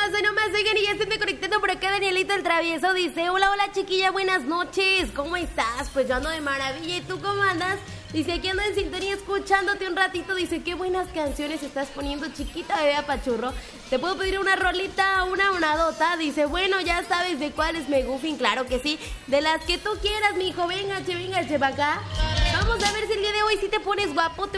nomás, oigan, y ya estoy conectando por acá. Danielito el Travieso dice: hola, hola chiquilla, buenas noches, ¿cómo estás? Pues yo ando de maravilla, ¿y tú cómo andas? Dice: aquí ando en sintonía escuchándote un ratito. Dice: qué buenas canciones estás poniendo, chiquita bebé apachurro. ¿Te puedo pedir una rolita, una dota? Dice: bueno, ya sabes de cuáles me gufin, claro que sí. De las que tú quieras, mijo, véngase para acá. Vamos a ver si el día de hoy sí te pones guapo.